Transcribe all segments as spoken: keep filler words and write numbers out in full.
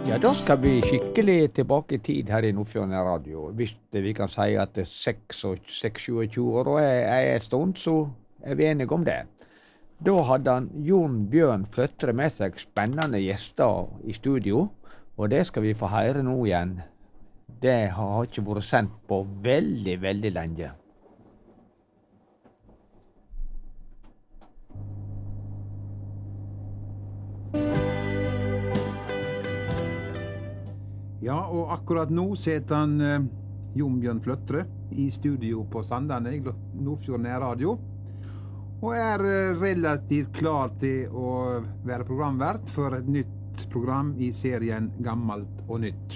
Ja, da skal vi skikkelig tilbake i tid her i Nordfjord Radio. Hvis vi kan si at seks og tjue år er, er en stund, så er vi enige om det. Da hadde han Jon Bjørn Fløtre med seg spennende gjester i studio, og det skal vi få høre nå igjen. Det har ikke vært sendt på veldig, veldig lenge. Ja, og akkurat nå sitter han eh, Jon Bjørn Fløtre i studio på Sandane i Nordfjord Radio, og er eh, relativt klar til å være programvert for et nytt program i serien Gammalt og Nytt.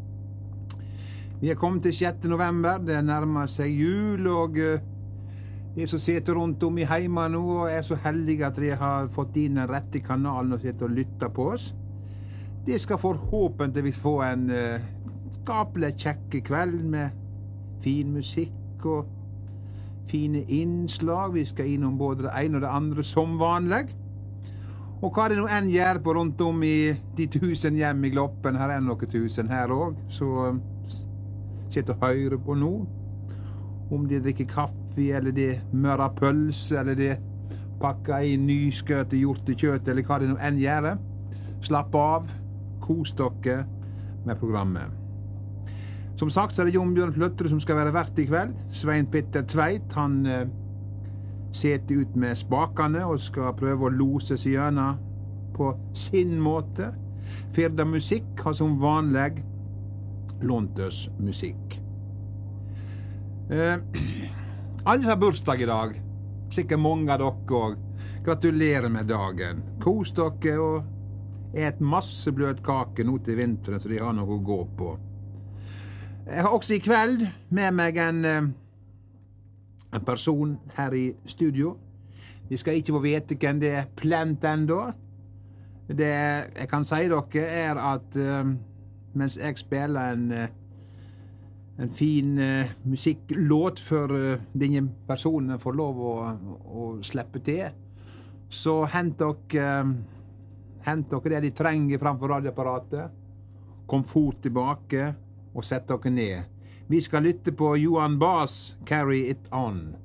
Vi er kommet til sjette november, det nærmer seg jul, og eh, de som sitter rundt om i heima nå og er så heldige at de har fått inn den rette kanalen og sitter og lytter på oss, de skal forhåpentligvis få en uh, skapelig kjekke kveld med fin musikk og fine innslag. Vi skal innom både det ene og det andre som vanlig. Og hva det nå enn gjør på rundt om i de tusen hjem i Gloppen, her er noen tusen her også, så uh, sitter og hører på nå. Om de drikker kaffe, eller de mører pølse, eller de pakker i nyskøte hjortekjøtt, eller hva det nå enn gjør. Slapp av. Kos dere med programmet. Som sagt så er det Jon Bjørn Fløtre som skal være vert i kveld. Svein Petter Tveit, han eh, setter ut med spakene og skal prøve å lose seg gjennom på sin måte. Firda Musikk har som vanlig lånt oss musikk. Eh, alle har bursdag i dag. Sikkert mange av dere også. Gratulerer med dagen. Kos dere og et masse bløt kake nå til vinteren, så de har noe å gå på. Jeg har også i kveld med meg en, en person her i studio. Vi skal ikke få vite hvem det er plent enda. Det jeg kan si dere er at uh, mens jeg spiller en, uh, en fin uh, musikklåt for uh, denne personen får lov å, å slippe til, så hent dere uh, Hent dere det de trenger framfor radioapparatet. Kom fort tilbake og sett dere ned. Vi skal lytte på Johan Bass, Carry It On.